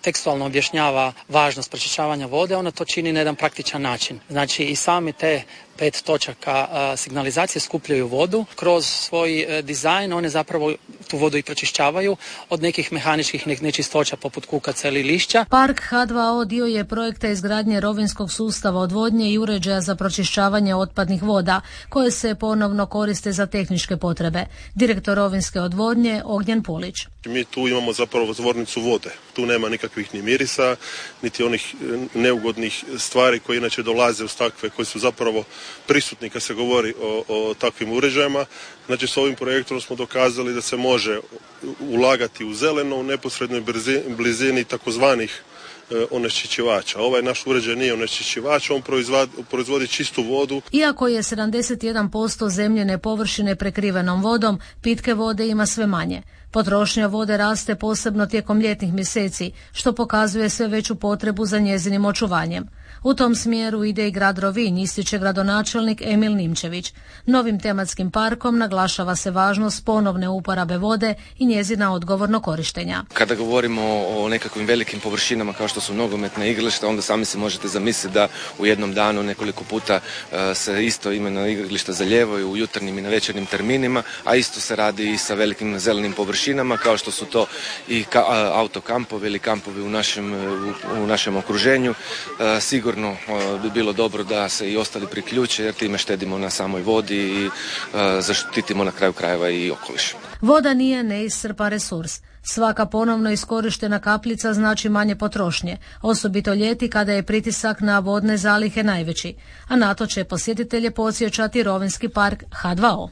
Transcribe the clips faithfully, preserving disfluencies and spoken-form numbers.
tekstualno objašnjava važnost pročišćavanja vode, ona to čini na jedan praktičan način. Znači i sami te pet točaka a, signalizacije skupljaju vodu. Kroz svoj a, dizajn one zapravo tu vodu i pročišćavaju od nekih mehaničkih ne, nečistoća poput kukaca ili lišća. Park ha dva o dio je projekta izgradnje rovinskog sustava odvodnje i uređaja za pročišćavanje otpadnih voda koje se ponovno koriste za tehničke potrebe. Direktor rovinske odvodnje Ognjen Polić. Mi tu imamo zapravo zvornicu vode. Tu nema nikakvih ni mirisa, niti onih neugodnih stvari koje inače dolaze uz takve, koji su zapravo prisutni kad se govori o, o takvim uređajima. Znači s ovim projektom smo dokazali da se može ulagati u zeleno u neposrednoj blizini takozvanih onečišćivača. Ovaj naš uređaj nije onečišćivač, on proizvodi, proizvodi čistu vodu. Iako je sedamdeset jedan posto zemljine površine prekrivenom vodom, pitke vode ima sve manje. Potrošnja vode raste posebno tijekom ljetnih mjeseci, što pokazuje sve veću potrebu za njezinim očuvanjem. U tom smjeru ide i grad Rovinj, ističe gradonačelnik Emil Nimčević. Novim tematskim parkom naglašava se važnost ponovne uporabe vode i njezina odgovorno korištenja. Kada govorimo o nekakvim velikim površinama kao što su nogometna igrališta, onda sami si možete zamisliti da u jednom danu nekoliko puta uh, se isto imena igrališta zalijevaju u jutarnjim i na večernjim terminima, a isto se radi i sa velikim zelenim površinama kao što su to i ka, uh, autokampovi ili kampovi u našem, u, u našem okruženju. Uh, sigurno bi bilo dobro da se i ostali priključe jer time štedimo na samoj vodi i uh, zaštitimo na kraju krajeva i okoliš. Voda nije neiscrpan resurs. Svaka ponovno iskorištena kapljica znači manje potrošnje, osobito ljeti kada je pritisak na vodne zalihe najveći, a na to će posjetitelje podsjećati Rovinjski park ha dva o.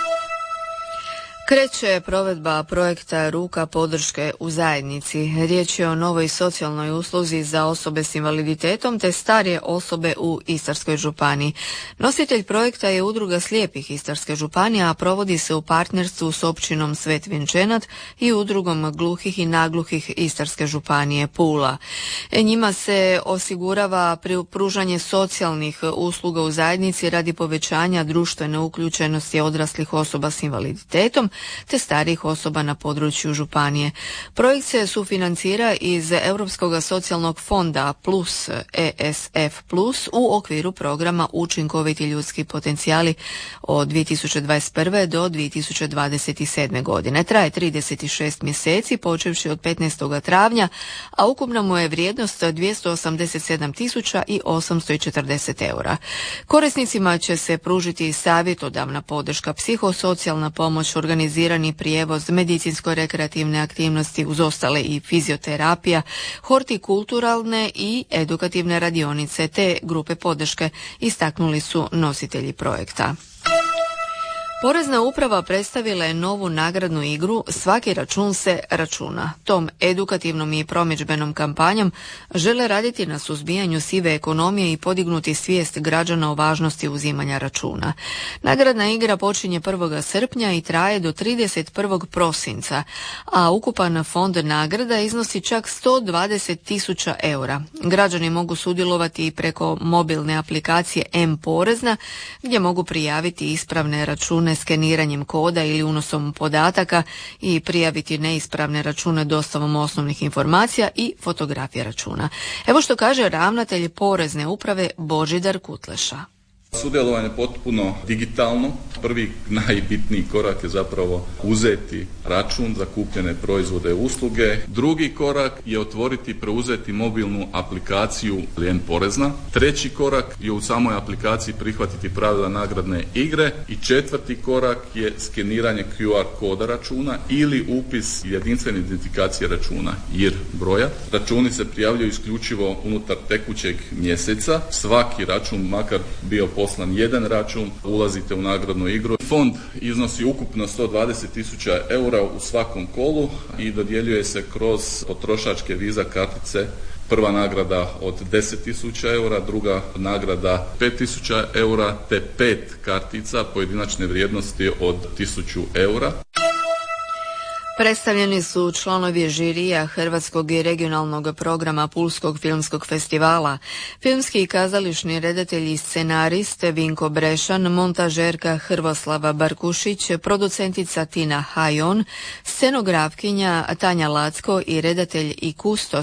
Kreće provedba projekta Ruka podrške u zajednici. Riječ je o novoj socijalnoj usluzi za osobe s invaliditetom te starije osobe u Istarskoj županiji. Nositelj projekta je Udruga slijepih Istarske županije, a provodi se u partnerstvu s općinom Svet Vinčenat i Udrugom gluhih i nagluhih Istarske županije Pula. Njima se osigurava pružanje socijalnih usluga u zajednici radi povećanja društvene uključenosti odraslih osoba s invaliditetom te starijih osoba na području županije. Projekt se sufinancira iz Europskog socijalnog fonda plus E S F plus u okviru programa Učinkoviti ljudski potencijali od dvije tisuće dvadeset prve do dvije tisuće dvadeset sedme godine. Traje trideset šest mjeseci, počevši od petnaestog travnja, a ukupna mu je vrijednost dvjesto osamdeset sedam tisuća osamsto četrdeset eura. Korisnicima će se pružiti savjetodavna podrška, psihosocijalna pomoć, organizirani prijevoz, medicinsko-rekreativne aktivnosti uz ostale i fizioterapija, hortikulturalne i edukativne radionice te grupe podrške, istaknuli su nositelji projekta. Porezna uprava predstavila je novu nagradnu igru Svaki račun se računa. Tom edukativnom i promidžbenom kampanjom žele raditi na suzbijanju sive ekonomije i podignuti svijest građana o važnosti uzimanja računa. Nagradna igra počinje prvog srpnja i traje do trideset prvog prosinca, a ukupan fond nagrada iznosi čak sto dvadeset tisuća eura. Građani mogu sudjelovati i preko mobilne aplikacije M-Porezna, gdje mogu prijaviti ispravne račune skeniranjem koda ili unosom podataka i prijaviti neispravne račune dostavom osnovnih informacija i fotografije računa. Evo što kaže ravnatelj Porezne uprave Božidar Kutleša. Sudjelovanje je potpuno digitalno. Prvi najbitniji korak je zapravo uzeti račun za kupljene proizvode i usluge. Drugi korak je otvoriti i preuzeti mobilnu aplikaciju M-Porezna. Treći korak je u samoj aplikaciji prihvatiti pravila nagradne igre. I četvrti korak je skeniranje Q R koda računa ili upis jedinstvene identifikacije računa I R broja. Računi se prijavljuju isključivo unutar tekućeg mjeseca. Svaki račun, makar bio poslan jedan račun, ulazite u nagradnu igru. Fond iznosi ukupno sto dvadeset tisuća eura u svakom kolu i dodjeljuje se kroz potrošačke Visa kartice. Prva nagrada od deset tisuća eura, druga nagrada pet tisuća eura te pet kartica pojedinačne vrijednosti od tisuću eura. Predstavljeni su članovi žirija Hrvatskog i regionalnog programa Pulskog filmskog festivala, filmski i kazališni redatelj i scenarist Vinko Brešan, montažerka Hrvoslava Barkušić, producentica Tina Hajon, scenografkinja Tanja Lacko i redatelj i kustos